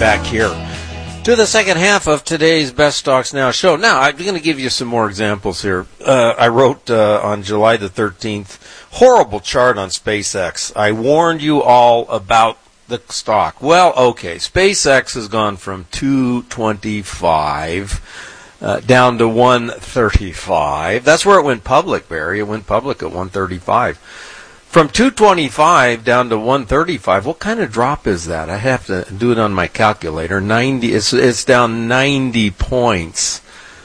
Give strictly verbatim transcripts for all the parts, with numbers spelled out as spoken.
back here to the second half of today's Best Stocks Now show. Now, I'm going to give you some more examples here. Uh, I wrote uh, on July the thirteenth, horrible chart on SpaceX. I warned you all about the stock. Well, okay, SpaceX has gone from two twenty-five uh, down to one thirty-five. That's where it went public, Barry. It went public at one thirty-five. From two twenty-five down to one thirty-five, what kind of drop is that? I have to do it on my calculator. ninety, it's, it's down ninety points.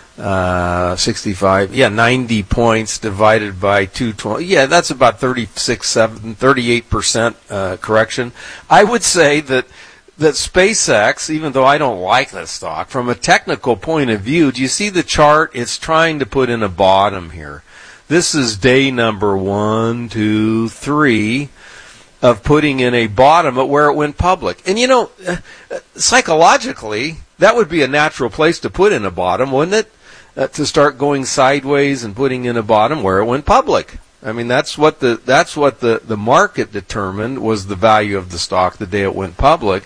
Uh, sixty-five, yeah, ninety points divided by two twenty. Yeah, that's about thirty-six, seven, thirty-eight percent uh, correction. I would say that that SpaceX, even though I don't like this stock, from a technical point of view, do you see the chart? It's trying to put in a bottom here. This is day number one, two, three of putting in a bottom at where it went public. And, you know, psychologically, that would be a natural place to put in a bottom, wouldn't it? Uh, to start going sideways and putting in a bottom where it went public. I mean, that's what the that's what the, the market determined was the value of the stock the day it went public.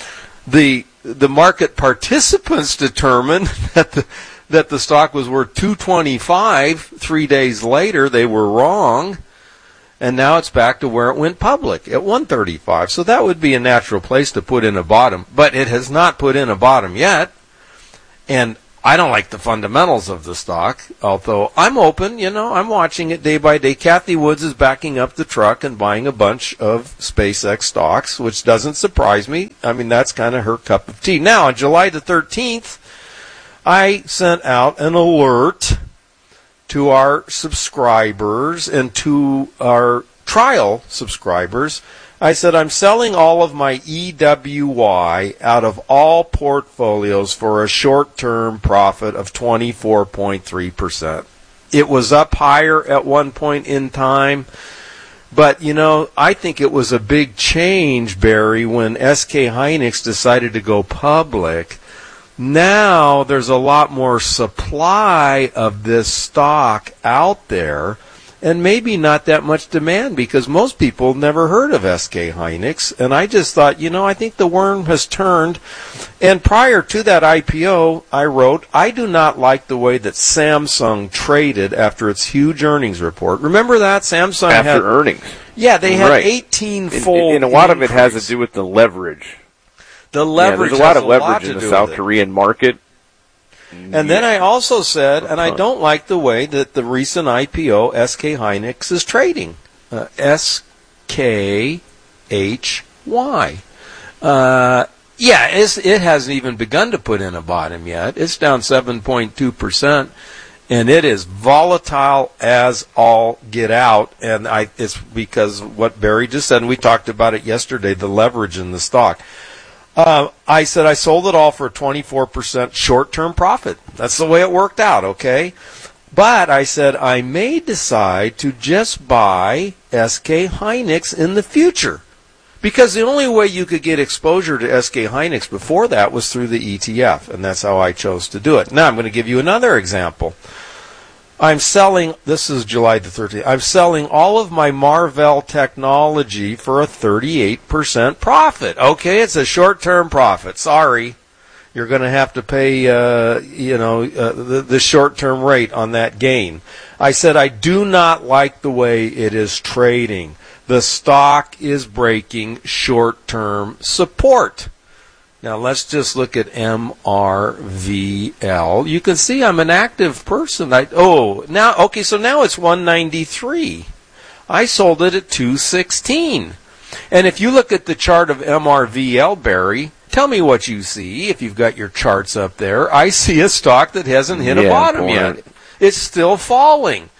The the market participants determined that the that the stock was worth two twenty-five. Three days later, they were wrong, and now it's back to where it went public at one thirty-five. So that would be a natural place to put in a bottom, but it has not put in a bottom yet, and I don't like the fundamentals of the stock, although I'm open, you know, I'm watching it day by day. Kathy Woods is backing up the truck and buying a bunch of SpaceX stocks, which doesn't surprise me. I mean, that's kind of her cup of tea. Now, on July the thirteenth, I sent out an alert to our subscribers and to our trial subscribers. I said, I'm selling all of my E W Y out of all portfolios for a short-term profit of twenty-four point three percent. It was up higher at one point in time, but, you know, I think it was a big change, Barry, when S K Hynix decided to go public. Now there's a lot more supply of this stock out there, and maybe not that much demand because most people never heard of S K Hynix. And I just thought, you know, I think the worm has turned. And prior to that I P O, I wrote, I do not like the way that Samsung traded after its huge earnings report. Remember that? Samsung after had earnings. Yeah, they had right. eighteen-fold And, and a lot increase. of it has to do with the leverage. The leverage yeah, there's a lot has of leverage lot in the do South with Korean market. And yeah. Then I also said, and I don't like the way that the recent I P O, S K Hynix, is trading. Uh, S K H Y. Uh, yeah, it's, it hasn't even begun to put in a bottom yet. It's down seven point two percent, and it is volatile as all get out. And I, it's because what Barry just said, and we talked about it yesterday, the leverage in the stock. Uh, I said I sold it all for a twenty-four percent short-term profit. That's the way it worked out, okay? But I said I may decide to just buy S K Hynix in the future. Because the only way you could get exposure to S K Hynix before that was through the E T F, and that's how I chose to do it. Now I'm going to give you another example. I'm selling, this is July the thirteenth, I'm selling all of my Marvell technology for a thirty-eight percent profit. Okay, it's a short-term profit. Sorry. You're going to have to pay, uh, you know, uh, the, the short-term rate on that gain. I said I do not like the way it is trading. The stock is breaking short-term support. Now, let's just look at M R V L. You can see I'm an active person. I, oh, now, okay, so now it's one ninety-three. I sold it at two sixteen. And if you look at the chart of M R V L, Barry, tell me what you see if you've got your charts up there. I see a stock that hasn't hit yeah, a bottom boy. yet. It's still falling.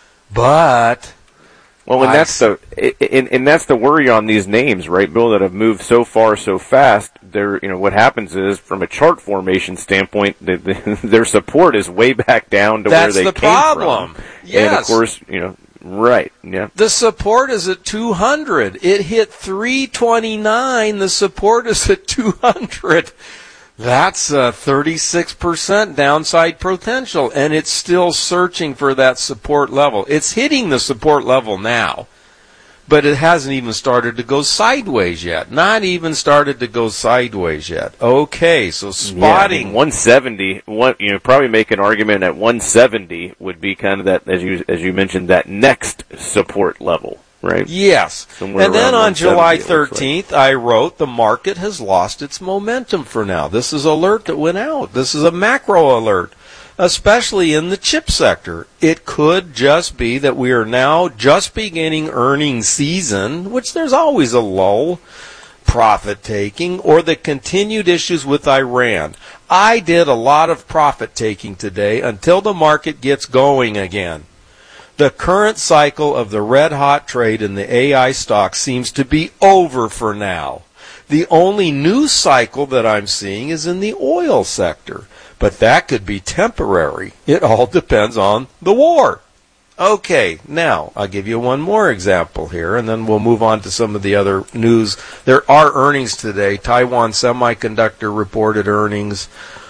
But... Well, and that's the and, and that's the worry on these names, right, Bill, that have moved so far so fast. They're, you know, what happens is, from a chart formation standpoint, the, the, their support is way back down to that's where they the came problem. from. Yes. And of course, you know, right, yeah. The support is at two hundred. It hit three twenty-nine. The support is at two hundred. That's uh, thirty-six percent downside potential, and it's still searching for that support level. It's hitting the support level now, but it hasn't even started to go sideways yet. Not even started to go sideways yet. Okay, so spotting. Yeah, I mean, one seventy, one, you know, probably make an argument at one seventy would be kind of that, as you as you mentioned, that next support level, right? Yes. Somewhere and then on July like. thirteenth, I wrote, the market has lost its momentum for now. This is an alert that went out. This is a macro alert, especially in the chip sector. It could just be that we are now just beginning earnings season, which there's always a lull, profit taking, or the continued issues with Iran. I did a lot of profit taking today until the market gets going again. The current cycle of the red-hot trade in the A I stock seems to be over for now. The only new cycle that I'm seeing is in the oil sector, but that could be temporary. It all depends on the war. Okay, now I'll give you one more example here, and then we'll move on to some of the other news. There are earnings today. Taiwan Semiconductor reported earnings.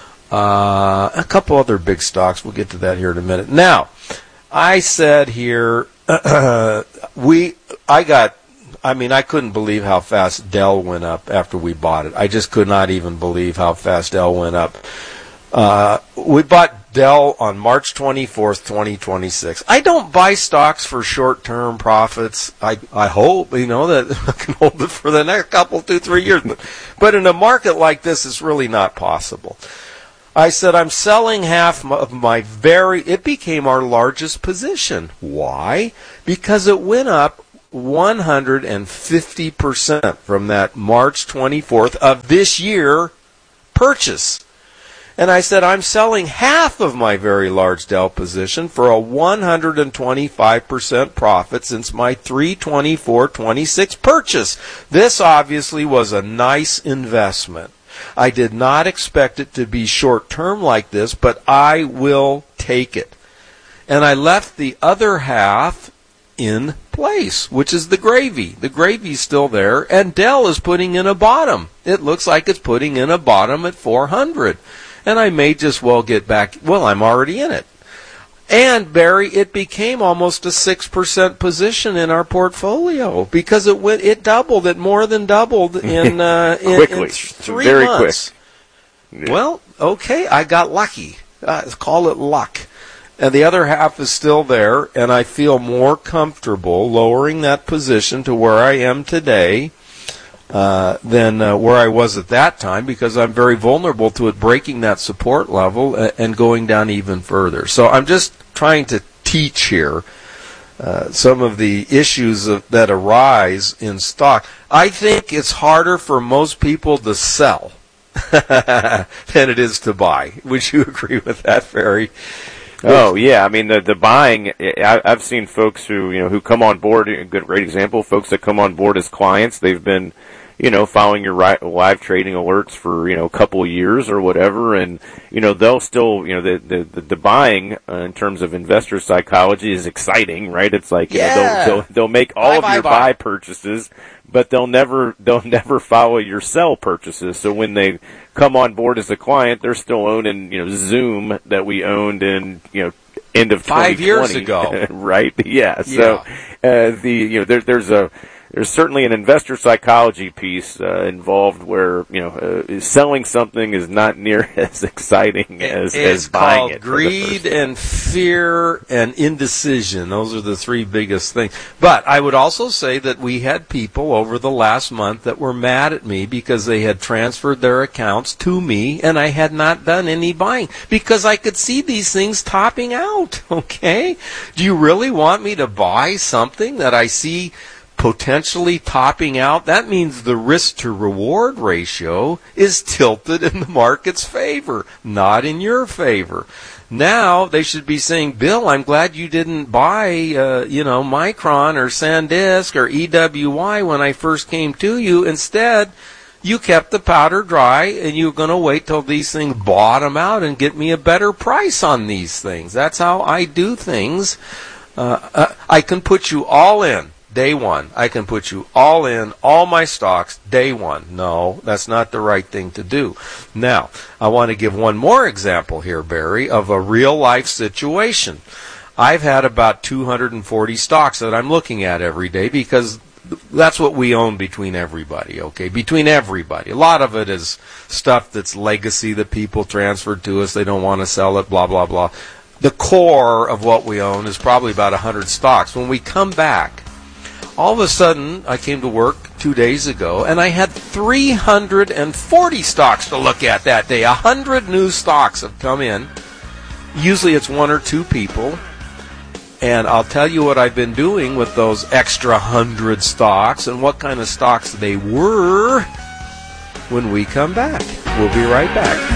Uh, a couple other big stocks. We'll get to that here in a minute. Now, I said here, uh, we, I got, I mean, I couldn't believe how fast Dell went up after we bought it. I just could not even believe how fast Dell went up. Uh, we bought Dell on March twenty-fourth, twenty twenty-six. I don't buy stocks for short-term profits. I, I hope, you know, that I can hold it for the next couple, two, three years. But, but in a market like this, it's really not possible. I said, I'm selling half of my very, it became our largest position. Why? Because it went up one hundred fifty percent from that March twenty-fourth of this year purchase. And I said, I'm selling half of my very large Dell position for a one hundred twenty-five percent profit since my three twenty-four twenty-six purchase. This obviously was a nice investment. I did not expect it to be short-term like this, but I will take it. And I left the other half in place, which is the gravy. The gravy's still there, and Dell is putting in a bottom. It looks like it's putting in a bottom at four hundred. And I may just well get back, well, I'm already in it. And, Barry, it became almost a six percent position in our portfolio because it went, it doubled, it more than doubled in, uh, in, Quickly. in three Very months. Quick. Yeah. Well, okay, I got lucky. Uh, call it luck. And the other half is still there, and I feel more comfortable lowering that position to where I am today uh, than uh, where I was at that time, because I'm very vulnerable to it breaking that support level and, and going down even further. So I'm just trying to teach here uh, some of the issues of, that arise in stock. I think it's harder for most people to sell than it is to buy. Would you agree with that, Ferry? Oh yeah, I mean the the buying. I, I've seen folks who you know who come on board. A good great example, folks that come on board as clients. They've been, you know, following your ri- live trading alerts for you know a couple of years or whatever, and you know they'll still you know the the the, the buying uh, in terms of investor psychology is exciting, right? It's like you yeah. know, they'll, they'll they'll make all buy, of buy, your buy. buy purchases, but they'll never they'll never follow your sell purchases. So when they come on board as a client, they're still owning, you know, Zoom that we owned in, you know, end of five years twenty ago, right? Yeah. So, yeah. uh, the, you know, there, there's a, there's certainly an investor psychology piece uh, involved where, you know, uh, selling something is not near as exciting as, it's as buying called it. Greed and fear and indecision. Those are the three biggest things. But I would also say that we had people over the last month that were mad at me because they had transferred their accounts to me and I had not done any buying because I could see these things topping out. Okay? Do you really want me to buy something that I see potentially topping out? That means the risk to reward ratio is tilted in the market's favor, not in your favor. Now they should be saying, Bill, I'm glad you didn't buy, uh, you know, Micron or SanDisk or E W Y when I first came to you. Instead, you kept the powder dry and you're going to wait till these things bottom out and get me a better price on these things. That's how I do things. Uh, uh, I can put you all in. Day one. I can put you all in, all my stocks, day one. No, that's not the right thing to do. Now, I want to give one more example here, Barry, of a real-life situation. I've had about two hundred forty stocks that I'm looking at every day because that's what we own between everybody, okay? Between everybody. A lot of it is stuff that's legacy that people transferred to us. They don't want to sell it, blah, blah, blah. The core of what we own is probably about one hundred stocks. When we come back, all of a sudden, I came to work two days ago, and I had three hundred forty stocks to look at that day. one hundred new stocks have come in. Usually it's one or two people. And I'll tell you what I've been doing with those extra one hundred stocks and what kind of stocks they were when we come back. We'll be right back.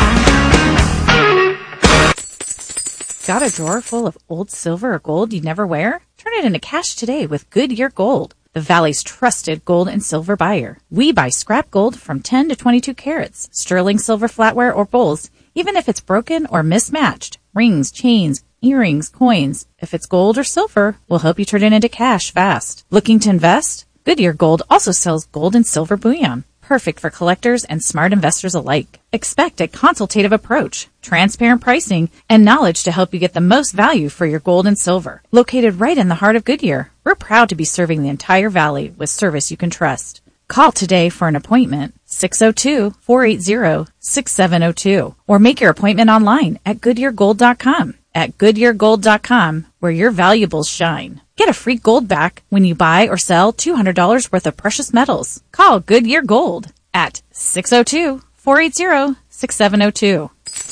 Got a drawer full of old silver or gold you never wear? Turn it into cash today with Goodyear Gold, the Valley's trusted gold and silver buyer. We buy scrap gold from ten to twenty-two carats, sterling silver flatware or bowls, even if it's broken or mismatched. Rings, chains, earrings, coins. If it's gold or silver, we'll help you turn it into cash fast. Looking to invest? Goodyear Gold also sells gold and silver bullion. Perfect for collectors and smart investors alike. Expect a consultative approach, transparent pricing, and knowledge to help you get the most value for your gold and silver. Located right in the heart of Goodyear, we're proud to be serving the entire valley with service you can trust. Call today for an appointment, six oh two, four eight zero, six seven oh two, or make your appointment online at goodyear gold dot com. At goodyear gold dot com, where your valuables shine. Get a free gold back when you buy or sell two hundred dollars worth of precious metals. Call Goodyear Gold at six oh two, four eight zero, six seven oh two.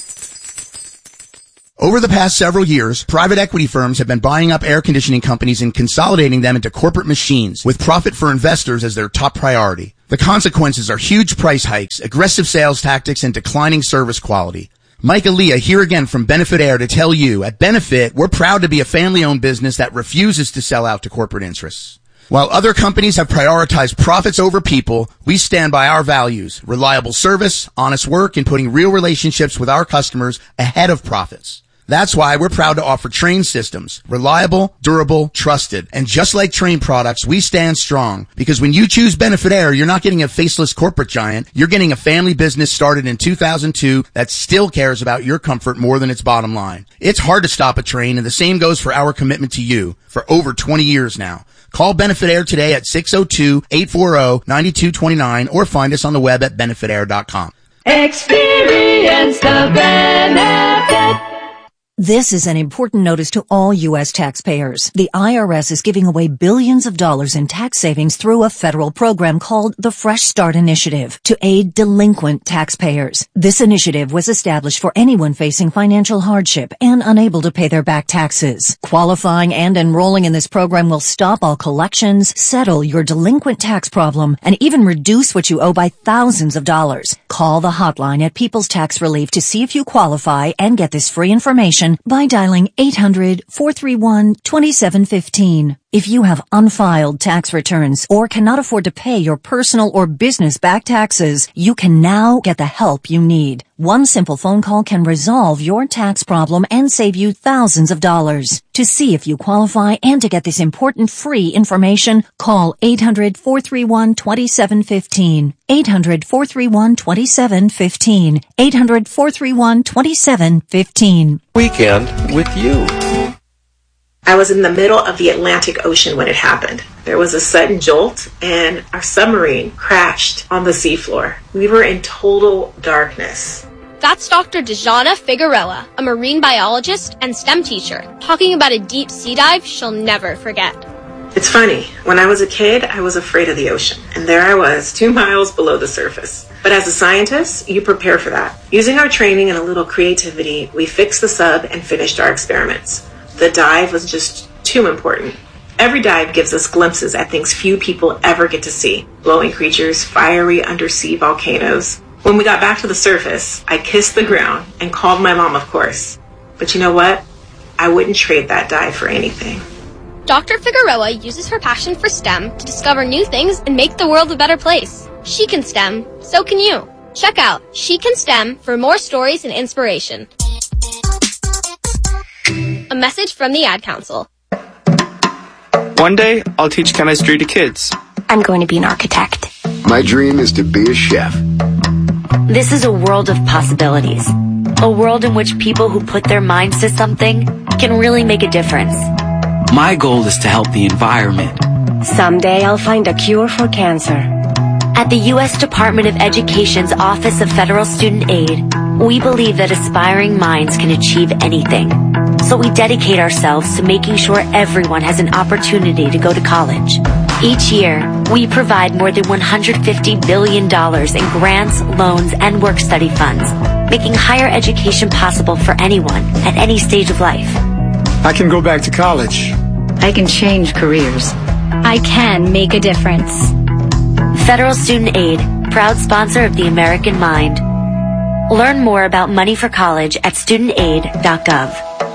Over the past several years, private equity firms have been buying up air conditioning companies and consolidating them into corporate machines, with profit for investors as their top priority. The consequences are huge price hikes, aggressive sales tactics, and declining service quality. Mike Aaliyah here again from Benefit Air to tell you, at Benefit, we're proud to be a family-owned business that refuses to sell out to corporate interests. While other companies have prioritized profits over people, we stand by our values, reliable service, honest work, and putting real relationships with our customers ahead of profits. That's why we're proud to offer Trane systems. Reliable, durable, trusted. And just like Trane products, we stand strong. Because when you choose Benefit Air, you're not getting a faceless corporate giant. You're getting a family business started in two thousand two that still cares about your comfort more than its bottom line. It's hard to stop a Trane, and the same goes for our commitment to you for over twenty years now. Call Benefit Air today at six oh two, eight four zero, nine two two nine or find us on the web at benefit air dot com. Experience the benefit. This is an important notice to all U S taxpayers. The I R S is giving away billions of dollars in tax savings through a federal program called the Fresh Start Initiative to aid delinquent taxpayers. This initiative was established for anyone facing financial hardship and unable to pay their back taxes. Qualifying and enrolling in this program will stop all collections, settle your delinquent tax problem, and even reduce what you owe by thousands of dollars. Call the hotline at People's Tax Relief to see if you qualify and get this free information by dialing eight hundred, four three one, two seven one five. If you have unfiled tax returns or cannot afford to pay your personal or business back taxes, you can now get the help you need. One simple phone call can resolve your tax problem and save you thousands of dollars. To see if you qualify and to get this important free information, call eight hundred, four three one, two seven one five. eight hundred, four three one, two seven one five. eight hundred, four three one, two seven one five. Weekend with you. I was in the middle of the Atlantic Ocean when it happened. There was a sudden jolt and our submarine crashed on the seafloor. We were in total darkness. That's Doctor Dejana Figueroa, a marine biologist and STEM teacher, talking about a deep sea dive she'll never forget. It's funny, when I was a kid, I was afraid of the ocean, and there I was, two miles below the surface. But as a scientist, you prepare for that. Using our training and a little creativity, we fixed the sub and finished our experiments. The dive was just too important. Every dive gives us glimpses at things few people ever get to see. Glowing creatures, fiery undersea volcanoes. When we got back to the surface, I kissed the ground and called my mom, of course. But you know what? I wouldn't trade that dive for anything. Doctor Figueroa uses her passion for STEM to discover new things and make the world a better place. She can STEM, so can you. Check out She Can STEM for more stories and inspiration. A message from the Ad Council. One day, I'll teach chemistry to kids. I'm going to be an architect. My dream is to be a chef. This is a world of possibilities. A world in which people who put their minds to something can really make a difference. My goal is to help the environment. Someday I'll find a cure for cancer. At the U S Department of Education's Office of Federal Student Aid, we believe that aspiring minds can achieve anything. So we dedicate ourselves to making sure everyone has an opportunity to go to college. Each year, we provide more than one hundred fifty billion dollars in grants, loans, and work-study funds, making higher education possible for anyone at any stage of life. I can go back to college. I can change careers. I can make a difference. Federal Student Aid, proud sponsor of the American Mind. Learn more about money for college at student aid dot gov.